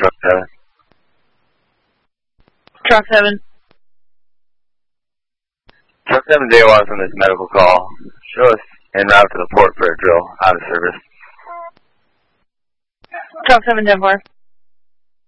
Truck 7. Truck 7. Truck 7 JOS on this medical call. Show us en route to the port for a drill. Out of service. Truck 7 10-4.